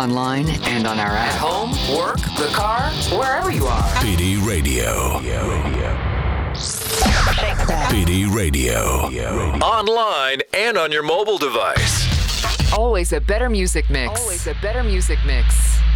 online, and on our app. At home, work, the car, wherever you are. PD Radio. PD Radio. Online and on your mobile device. Always a better music mix. Always a better music mix.